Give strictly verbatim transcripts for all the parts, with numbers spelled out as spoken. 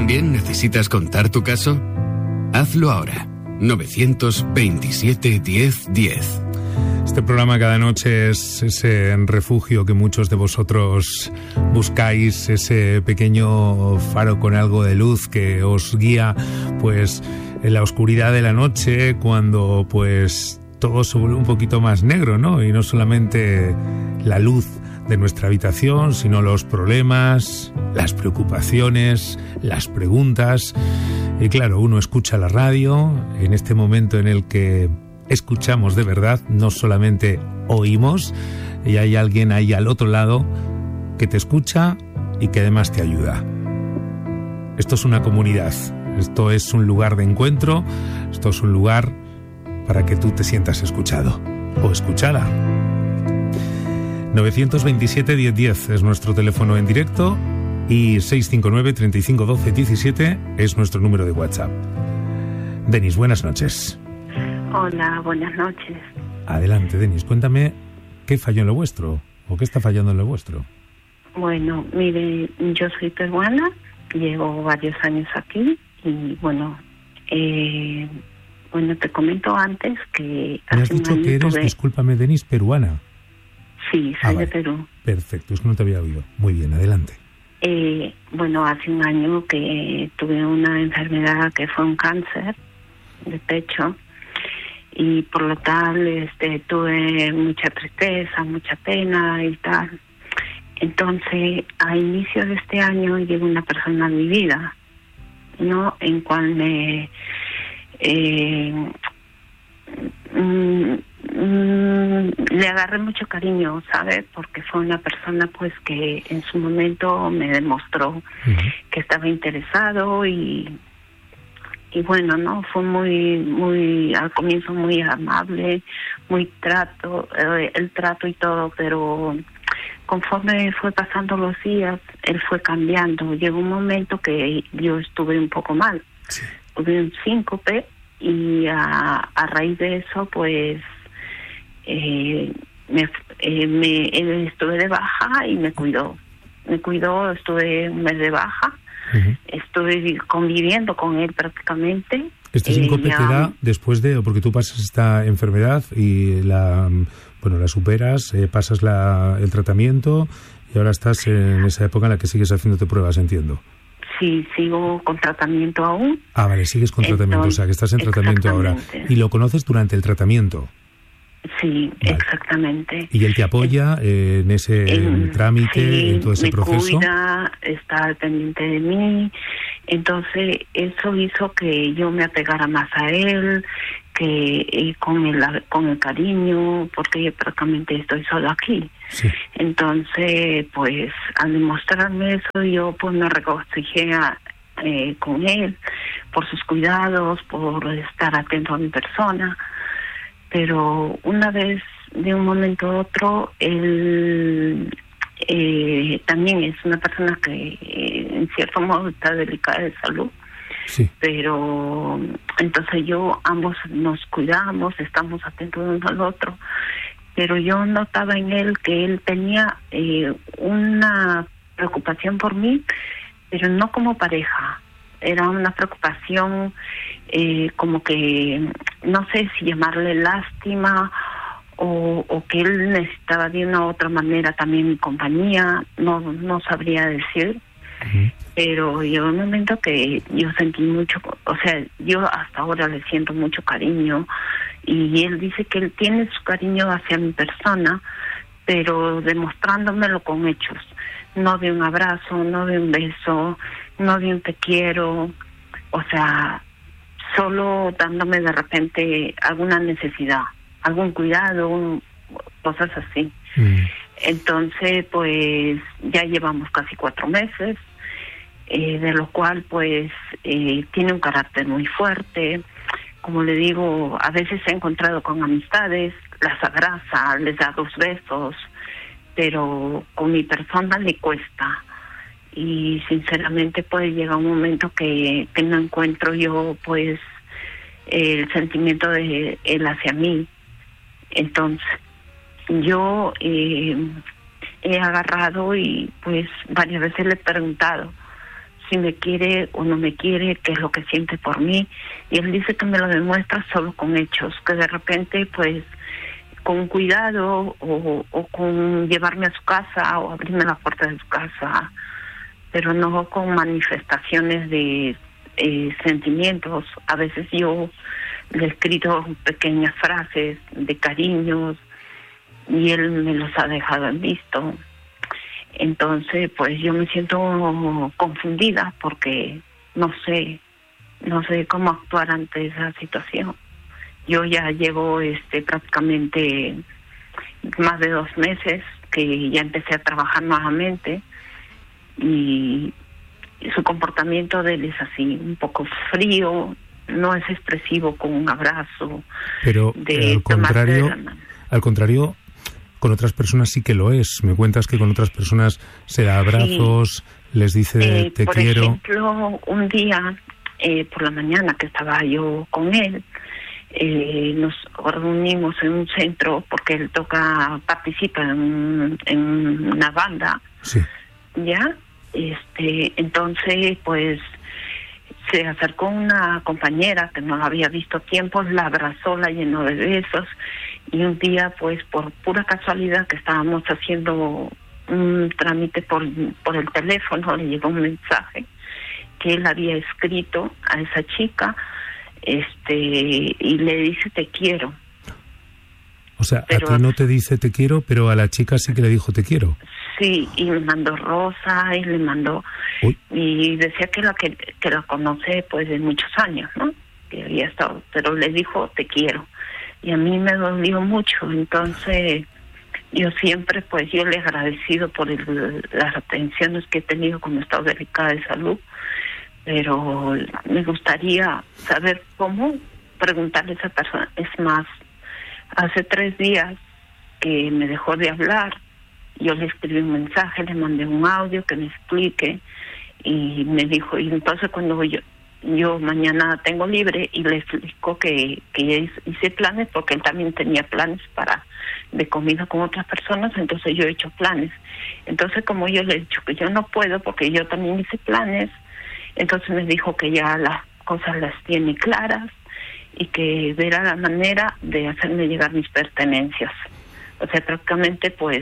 ¿También necesitas contar tu caso? Hazlo ahora. novecientos veintisiete diez diez. Este programa cada noche es ese refugio que muchos de vosotros buscáis, ese pequeño faro con algo de luz que os guía pues en la oscuridad de la noche, cuando pues todo se vuelve un poquito más negro, ¿no? Y no solamente la luz de nuestra habitación, sino los problemas, las preocupaciones, las preguntas. Y claro, uno escucha la radio en este momento en el que escuchamos de verdad, no solamente oímos, y hay alguien ahí al otro lado que te escucha y que además te ayuda. Esto es una comunidad, esto es un lugar de encuentro, esto es un lugar para que tú te sientas escuchado o escuchada. novecientos veintisiete diez diez es nuestro teléfono en directo y seiscientos cincuenta y nueve, treinta y cinco, doce, diecisiete es nuestro número de WhatsApp. Denis, buenas noches. Hola, buenas noches. Adelante, Denis, cuéntame qué falló en lo vuestro o qué está fallando en lo vuestro. Bueno, mire, yo soy peruana, llevo varios años aquí y bueno, eh, bueno, te comento antes que ¿Me has hace un dicho año que eres, tuve... discúlpame, Denis, peruana? Sí, soy Ah, de vale. Perú. Perfecto, es que no te había oído. Muy bien, adelante. Eh, bueno, hace un año que tuve una enfermedad que fue un cáncer de pecho y por lo tal este, tuve mucha tristeza, mucha pena y tal. Entonces, a inicio de este año llegó una persona a mi vida, ¿no? En cual me... Eh, mm, mm, le agarré mucho cariño, ¿sabes? Porque fue una persona pues que en su momento me demostró uh-huh. que estaba interesado y y bueno, no fue muy muy al comienzo muy amable, muy trato eh, el trato y todo, pero conforme fue pasando los días él fue cambiando. Llegó un momento que yo estuve un poco mal, sí. Tuve un síncope y a, a raíz de eso pues eh, me, eh, me eh, estuve de baja y me cuidó me cuidó estuve un mes de baja. Uh-huh. Estuve conviviendo con él prácticamente. ¿Este síncope te da después de, porque tú pasas esta enfermedad y la, bueno, la superas, eh, pasas la, el tratamiento y ahora estás en esa época en la que sigues haciéndote pruebas, entiendo? Sí, sigo con tratamiento aún. Ah, vale, sigues con tratamiento, Entonces, o sea, que estás en tratamiento ahora. ¿Y lo conoces durante el tratamiento? Sí, vale. Exactamente. ¿Y él te apoya eh, en ese en, trámite, sí, en todo ese me proceso? Cuida, está al pendiente de mí. Entonces, eso hizo que yo me apegara más a él, que eh, con el con el cariño, porque yo prácticamente estoy solo aquí. Sí. Entonces, pues, al demostrarme eso, yo pues me regocijé a, eh, con él, por sus cuidados, por estar atento a mi persona. Pero una vez, de un momento a otro, él eh, también es una persona que eh, en cierto modo está delicada de salud. Sí. Pero entonces yo, ambos nos cuidamos, estamos atentos uno al otro. Pero yo notaba en él que él tenía eh, una preocupación por mí, pero no como pareja. Era una preocupación eh, como que, no sé si llamarle lástima o, o que él necesitaba de una u otra manera también mi compañía, no no sabría decir. Uh-huh. Pero llegó un momento que yo sentí mucho, o sea, yo hasta ahora le siento mucho cariño y él dice que él tiene su cariño hacia mi persona, pero demostrándomelo con hechos, no de un abrazo, no de un beso, no de un te quiero, o sea, solo dándome de repente alguna necesidad, algún cuidado, cosas así. Mm. Entonces, pues, ya llevamos casi cuatro meses, eh, de lo cual, pues, eh, tiene un carácter muy fuerte. Como le digo, a veces se ha encontrado con amistades, las abraza, les da dos besos, pero con mi persona le cuesta. Y sinceramente pues llega un momento que, que no encuentro yo pues el sentimiento de él hacia mí. Entonces yo eh, he agarrado y pues varias veces le he preguntado si me quiere o no me quiere, qué es lo que siente por mí. Y él dice que me lo demuestra solo con hechos, que de repente, pues, con cuidado o, o con llevarme a su casa o abrirme la puerta de su casa, pero no con manifestaciones de eh, sentimientos. A veces yo le he escrito pequeñas frases de cariños y él me los ha dejado en visto. Entonces, pues yo me siento confundida porque no sé, no sé cómo actuar ante esa situación. Yo ya llevo este prácticamente más de dos meses que ya empecé a trabajar nuevamente y su comportamiento de él es así, un poco frío, no es expresivo con un abrazo. Pero de al contrario, al contrario, con otras personas sí que lo es. Me cuentas que con otras personas se da abrazos, sí. les dice eh, te por quiero. Por ejemplo, un día eh, por la mañana que estaba yo con él, eh, nos reunimos en un centro porque él toca, participa en, en una banda. Sí. Ya, este, entonces pues se acercó una compañera que no la había visto tiempo, la abrazó, la llenó de besos, y un día pues por pura casualidad que estábamos haciendo un trámite por, por el teléfono, le llegó un mensaje que él había escrito a esa chica, este, y le dice te quiero. O sea, pero, a ti no te dice te quiero, pero a la chica sí que le dijo te quiero. Sí, y me mandó rosa y le mandó... Uy. Y decía que la que, que la conoce pues de muchos años, ¿no? Que había estado, pero le dijo te quiero. Y a mí me dolió mucho, entonces yo siempre pues yo le he agradecido por el, las atenciones que he tenido cuando he estado delicada de salud, pero me gustaría saber cómo preguntarle a esa persona. Es más, hace tres días que me dejó de hablar, yo le escribí un mensaje, le mandé un audio que me explique y me dijo, y entonces cuando yo yo mañana tengo libre y le explico que, que hice planes porque él también tenía planes para de comida con otras personas, entonces yo he hecho planes. Entonces como yo le he dicho que yo no puedo porque yo también hice planes, entonces me dijo que ya las cosas las tiene claras y que verá la manera de hacerme llegar mis pertenencias. O sea, prácticamente pues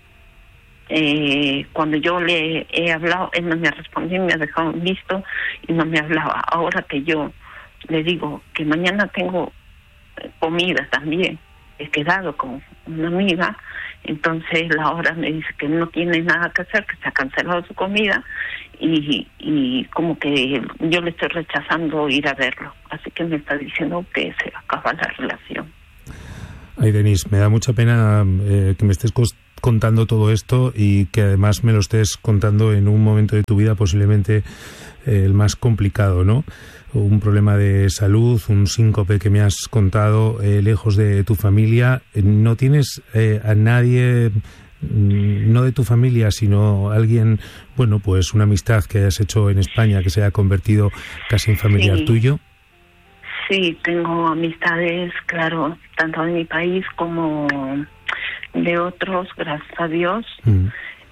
Eh, cuando yo le he hablado, él no me ha respondido, me ha dejado visto y no me hablaba. Ahora que yo le digo que mañana tengo comida también, he quedado con una amiga, entonces la hora me dice que no tiene nada que hacer, que se ha cancelado su comida y, y como que yo le estoy rechazando ir a verlo. Así que me está diciendo que se acaba la relación. Ay, Denise, me da mucha pena eh, que me estés cost- contando todo esto y que además me lo estés contando en un momento de tu vida posiblemente eh, el más complicado, ¿no? Un problema de salud, un síncope que me has contado, eh, lejos de tu familia. No tienes eh, a nadie, no de tu familia, sino alguien, bueno, pues una amistad que hayas hecho en España que se haya convertido casi en familiar sí. tuyo. Sí, tengo amistades, claro, tanto de mi país como de otros, gracias a Dios. Mm.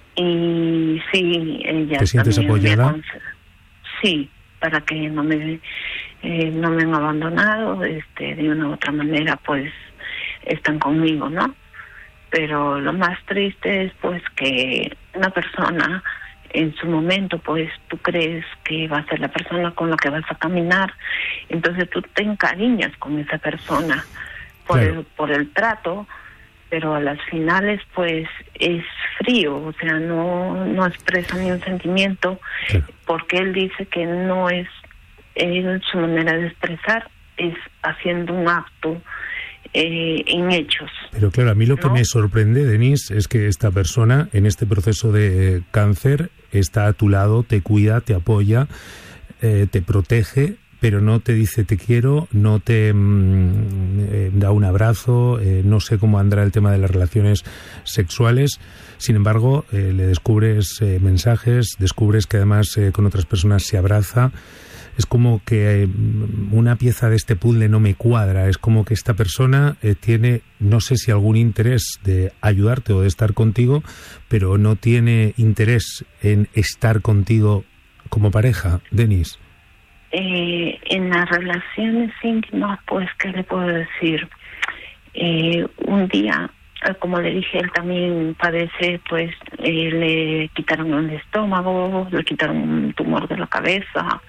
Y sí, ella ¿te sientes apoyada? Me sí, para que no me eh, no me han abandonado, este, de una u otra manera, pues están conmigo, ¿no? Pero lo más triste es pues que una persona en su momento, pues tú crees que va a ser la persona con la que vas a caminar, entonces tú te encariñas con esa persona por, claro. el, por el trato, pero a las finales pues es frío, o sea, no no expresa ni un sentimiento, claro. porque él dice que no es él, su manera de expresar es haciendo un acto Eh, en hechos. Pero claro, a mí lo ¿no? que me sorprende, Denise, es que esta persona en este proceso de cáncer está a tu lado, te cuida, te apoya, eh, te protege, pero no te dice te quiero, no te mm, eh, da un abrazo, eh, no sé cómo andará el tema de las relaciones sexuales. Sin embargo, eh, le descubres eh, mensajes, descubres que además eh, con otras personas se abraza. Es como que una pieza de este puzzle no me cuadra, es como que esta persona eh, tiene, no sé si algún interés de ayudarte o de estar contigo, pero no tiene interés en estar contigo como pareja, Denis? Eh, en las relaciones íntimas, pues, ¿qué le puedo decir? Eh, un día, como le dije, él también padece, pues, eh, le quitaron el estómago, le quitaron un tumor de la cabeza,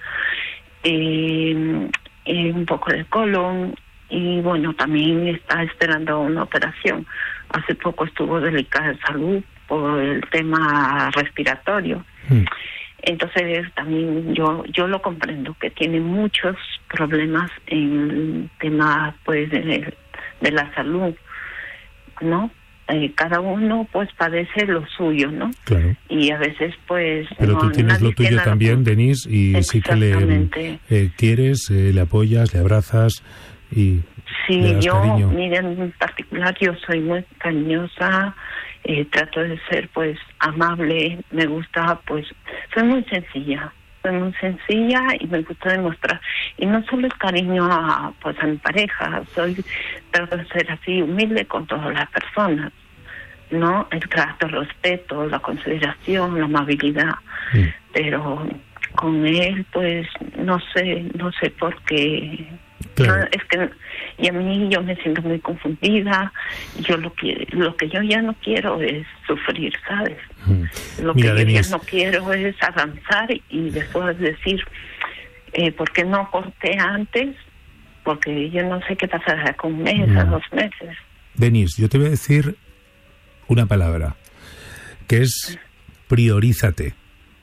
eh, eh, un poco del colon, y bueno, también está esperando una operación. Hace poco estuvo delicada de salud por el tema respiratorio. Mm. Entonces también yo yo lo comprendo, que tiene muchos problemas en el tema, pues, de, de la salud, ¿no? Eh, cada uno, pues, padece lo suyo, ¿no? Claro. Y a veces, pues... Pero no, tú tienes lo tuyo también, lo... Denis, y sí que le eh, quieres, eh, le apoyas, le abrazas y sí, le das yo, cariño. miren, en particular, yo soy muy cariñosa, eh, trato de ser, pues, amable, me gusta, pues, soy muy sencilla. Soy muy sencilla y me gusta demostrar. Y no solo el cariño a, pues, a mi pareja, soy, trato de ser así humilde con todas las personas, ¿no? El trato, el respeto, la consideración, la amabilidad. Mm. Pero con él, pues, no sé, no sé por qué. Claro. No, es que, y a mí yo me siento muy confundida. Yo lo que lo que yo ya no quiero es sufrir, ¿sabes? Mm. Lo Mira, que yo Denis, ya no quiero es avanzar y después decir, eh, ¿por qué no corté antes? Porque yo no sé qué pasará con un mes, mm. a dos meses. Denis, yo te voy a decir una palabra, que es priorízate.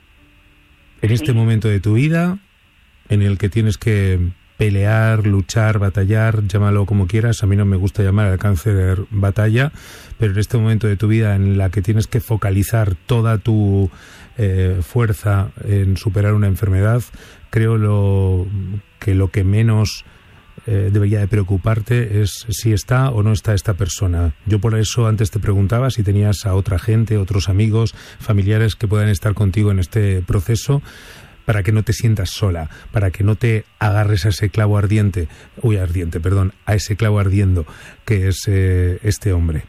En sí. este momento de tu vida, en el que tienes que pelear, luchar, batallar, llámalo como quieras. A mí no me gusta llamar al cáncer batalla, pero en este momento de tu vida en la que tienes que focalizar toda tu eh, fuerza en superar una enfermedad, creo lo, que lo que menos eh, debería de preocuparte es si está o no está esta persona. Yo por eso antes te preguntaba si tenías a otra gente, otros amigos, familiares que puedan estar contigo en este proceso, para que no te sientas sola, para que no te agarres a ese clavo ardiente, uy, ardiente, perdón, a ese clavo ardiendo que es eh, este hombre.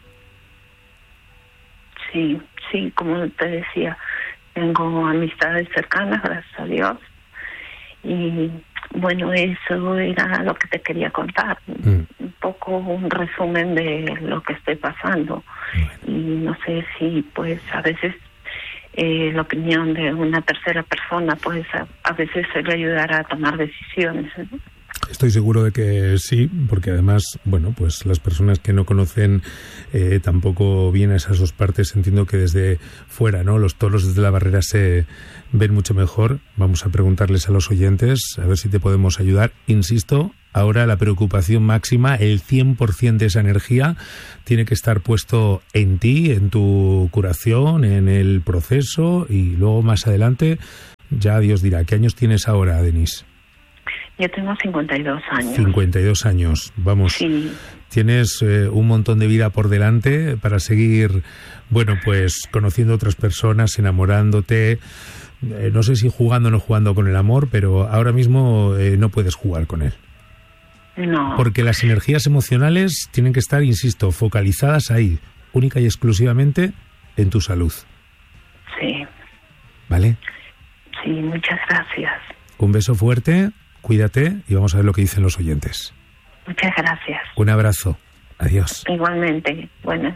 Sí, sí, como te decía, tengo amistades cercanas, gracias a Dios, y bueno, eso era lo que te quería contar, mm. un poco un resumen de lo que estoy pasando, bueno. Y no sé si, pues, a veces Eh, la opinión de una tercera persona, pues a, a veces se le ayudará a tomar decisiones, ¿no? Estoy seguro de que sí, porque además, bueno, pues las personas que no conocen eh, tampoco bien a esas dos partes, entiendo que desde fuera, ¿no? Los toros desde la barrera se ven mucho mejor. Vamos a preguntarles a los oyentes, a ver si te podemos ayudar. Insisto, ahora la preocupación máxima, el cien por ciento de esa energía tiene que estar puesto en ti, en tu curación, en el proceso, y luego más adelante ya Dios dirá. ¿Qué años tienes ahora, Denis? Yo tengo cincuenta y dos años. cincuenta y dos años, vamos. Sí. Tienes eh, un montón de vida por delante para seguir, bueno, pues conociendo otras personas, enamorándote. Eh, no sé si jugando o no jugando con el amor, pero ahora mismo eh, no puedes jugar con él. No. Porque las energías emocionales tienen que estar, insisto, focalizadas ahí, única y exclusivamente en tu salud. Sí. ¿Vale? Sí, muchas gracias. Un beso fuerte, cuídate y vamos a ver lo que dicen los oyentes. Muchas gracias. Un abrazo. Adiós. Igualmente. Bueno.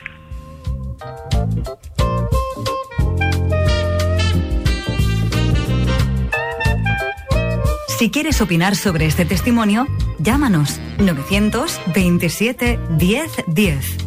Si quieres opinar sobre este testimonio, llámanos novecientos veintisiete diez diez.